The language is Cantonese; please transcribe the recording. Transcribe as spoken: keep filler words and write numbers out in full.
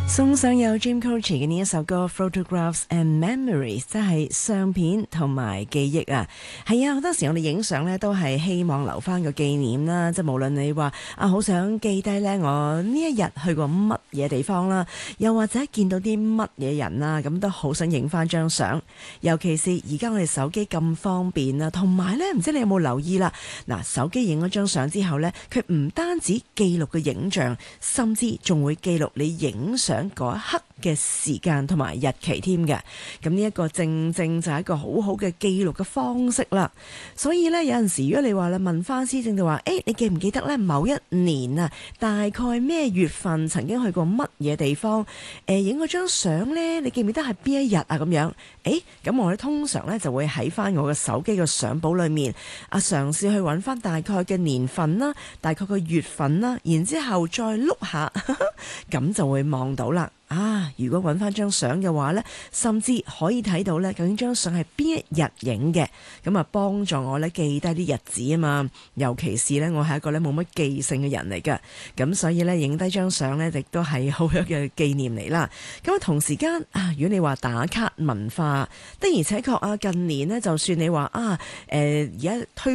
送上有 Jim Croce 嘅呢一首歌 Photographs and Memories， 即係相片同埋記憶啊。係啊，好多時我哋影相呢都係希望留翻個紀念啦，即係無論你話啊好想記低呢我呢一日去過乜嘢地方啦，又或者見到啲乜嘢人啦，咁都好想影翻張相。尤其是而家我哋手機咁方便啦，同埋呢唔知你有冇留意啦，嗱手機影咗張相之後呢，佢唔單止記錄嘅影像，甚至仲會記錄你影相嗰一刻嘅時間同埋日期添嘅。咁呢一個正正就係一個好好嘅記錄嘅方式啦。所以呢，有陣時如果你話咧問翻施政就話，誒你記唔記得呢某一年啊大概咩月份曾經去過乜嘢地方？誒影嗰張相呢，你記唔記得係邊一日啊？咁樣，誒咁我哋通常呢就會喺翻我嘅手機嘅相簿裏面啊嘗試去揾翻大概嘅年份啦，大概個月份啦，然之後再碌下，咁就會望到啦。啊！如果揾翻張相嘅話呢，甚至可以睇到呢究竟張相係邊一日影嘅，咁啊幫助我呢記低啲日子啊嘛。尤其是呢，我係一個呢冇乜記性嘅人嚟㗎，咁所以呢，影低張相呢亦都係好一嘅紀念嚟啦。咁啊同時間啊，如果你話打卡文化的而且確啊，近年呢，就算你話啊誒而家推